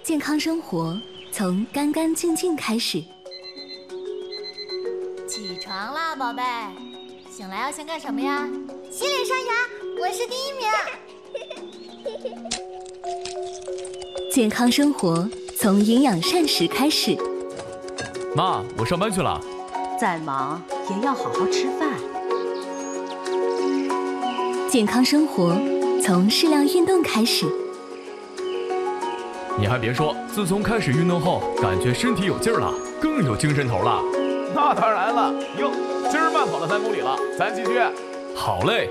健康生活从干干净净开始。 起床啦，宝贝！醒来要先干什么呀？ 洗脸刷牙，我是第1名。 健康生活从营养膳食开始。 妈，我上班去了。 再忙也要好好吃饭。 健康生活从适量运动开始。 你还别说，自从开始运动后，感觉身体有劲儿了，更有精神头了。 那当然了，哟，今儿慢跑了3公里了，咱继续。 好嘞。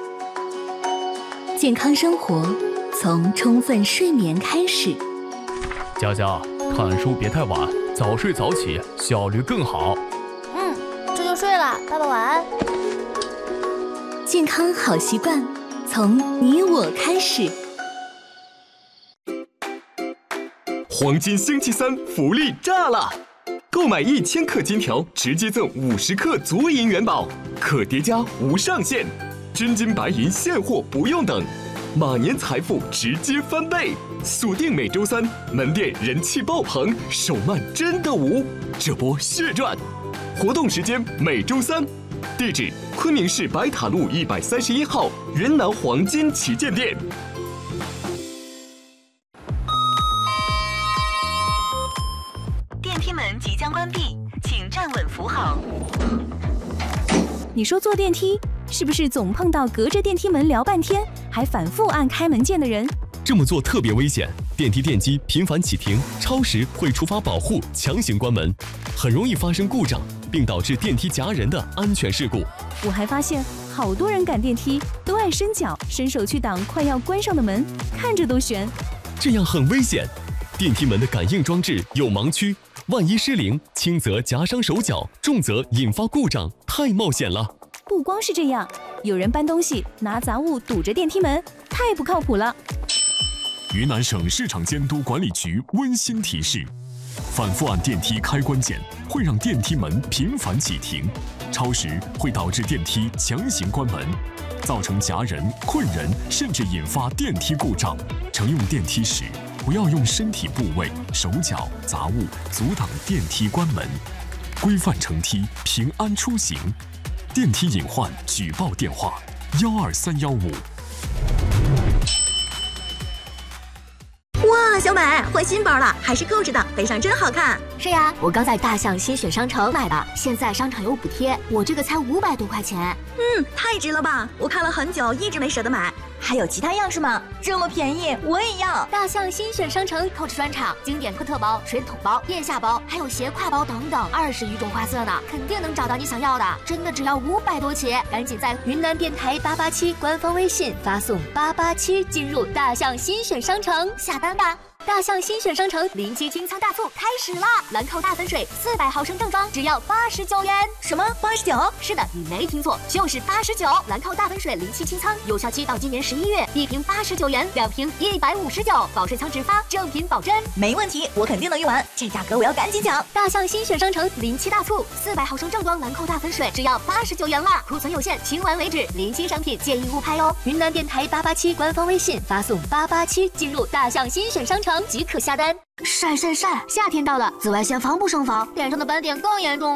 健康生活从充分睡眠开始。 佳佳，看书别太晚，早睡早起，效率更好。 这就睡了，爸爸晚安。 健康好习惯从你我开始。 黄金星期3福利炸了！购买1000克金条，直接赠50克足银元宝，可叠加无上限，真金白银现货不用等，马年财富直接翻倍！锁定每周3，门店人气爆棚，手慢真的无，这波血赚！活动时间每周3，地址昆明市白塔路131号云南黄金旗舰店。 电梯门即将关闭，请站稳扶好。 你说坐电梯是不是总碰到隔着电梯门聊半天，还反复按开门键的人？ 这么做特别危险，电梯电机频繁启停，超时会触发保护强行关门，很容易发生故障，并导致电梯夹人的安全事故。 我还发现好多人赶电梯都爱伸脚伸手去挡快要关上的门，看着都悬。 这样很危险，电梯门的感应装置有盲区，万一失灵，轻则夹伤手脚，重则引发故障，太冒险了。 不光是这样，有人搬东西拿杂物堵着电梯门，太不靠谱了。 云南省市场监督管理局温馨提示：反复按电梯开关键会让电梯门频繁启停，超时会导致电梯强行关门，造成夹人、困人，甚至引发电梯故障。乘用电梯时，不要用身体部位、手脚、杂物阻挡电梯关门，规范乘梯，平安出行。电梯隐患举报电话：12315。 哇，小美换新包了，还是购置的，背上真好看。 是呀，我刚在大象新选商城买的，现在商场有补贴，我这个才500多块钱。 太值了吧！我看了很久，一直没舍得买。 还有其他样式吗？这么便宜，我也要！ 大象新选商城Coach专场，经典科特包、水桶包、腋下包，还有斜挎包等等，20余种花色呢，肯定能找到你想要的。真的只要500多起，赶紧在云南电台887官方微信发送887进入大象新选商城下单吧。大象新选商城07清仓大促开始啦！兰蔻大粉水400毫升正装只要89元。 什么89？ 是的，你没听错，就是89。兰蔻大粉水07清仓，有效期到今年11月，1瓶89元，2瓶159，保水强直发，正品保真。 没问题，我肯定能用完，这价格我要赶紧抢！ 大象新选商城07大促，400毫升正装兰蔻大粉水只要89元啦，库存有限，清完为止，临新商品建议误拍哦。云南电台887官方微信发送887进入大象新选商城即可下单。晒，夏天到了，紫外线防不胜防，脸上的斑点更严重了。